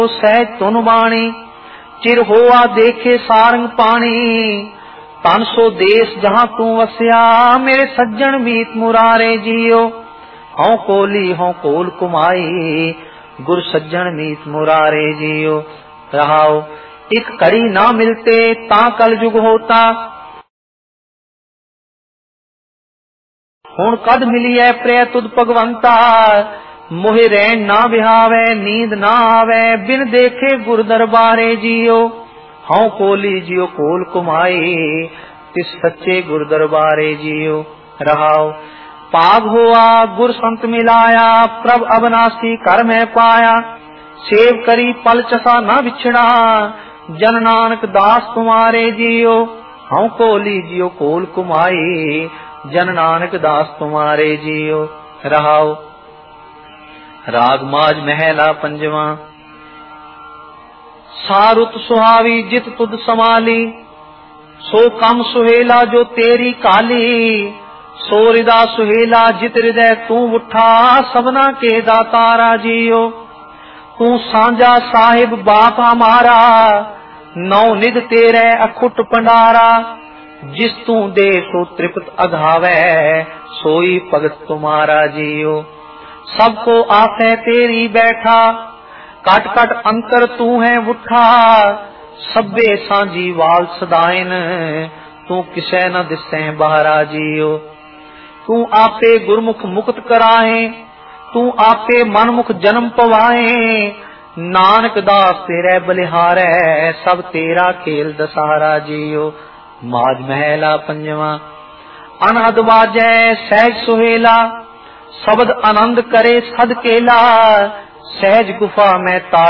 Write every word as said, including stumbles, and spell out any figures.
सहज तुन बाणी, चिर होआ देखे सारंग पानी। तन सो देश जहां तू वसिया, मेरे सज्जन मीत मुरारे जियो। हों कोली हों कोल कुमाई, गुर सज्जन मीत मुरारे जियो। रहाओ एक कड़ी ना मिलते ता कल जुग होता, हुण कद मिलिए प्रिय तुद भगवंता। मोहे रैन ना बिहावे नींद ना आवे, बिन देखे गुर दरबारे जियो। हूँ कोली जियो कोल कुमाई, तिस सच्चे गुर दरबारे जियो। रहाओ पाग हुआ गुर संत मिलाया, प्रभ अविनाशी कर में पाया। सेव करी पल चसा न बिछड़ा, जन नानक दास तुम्हारे जियो। हूँ कोली जियो कोल कुमाई, जन नानक दास तुम्हारे जियो। रहाओ राग माज महला पंजवा। सारुत सुहावी जित तुद समाली, सो कम सुहेला जो तेरी काली। सो हृदा सुहेला जित हृदय तू उठा, सबना के दातारा जियो। तू सांझा साहिब बाप हमारा, नौ निध तेरे अखुट पंडारा। जिस तू दे सो तृप्त अघावे, सोई भगत तुम्हारा जियो। सबको आसे तेरी बैठा, कट कट अंतर तू है उठा। सब्बे सांझी वाल सदाइन, तू किसे न दिसे बहरा जियो। तू आपे गुरमुख मुक्त कराए, तू आपे मनमुख जन्म पवाए। नानक दास तेरे बलिहारे, सब तेरा खेल दसारा जियो। माज महला पंजवा। अनहद बाजै सहज सुहेला, शब्द आनंद करे सद केला। सहज गुफा में ता